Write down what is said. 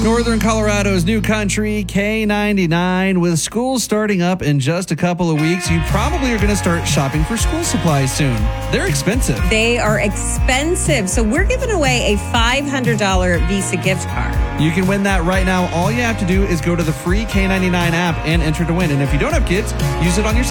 Northern Colorado's new country, K99. With school starting up in just a couple of weeks, you probably are going to start shopping for school supplies soon. They're expensive. They are expensive. So we're giving away a $500 Visa gift card. You can win that right now. All you have to do is go to the free K99 app and enter to win. And if you don't have kids, use it on your cell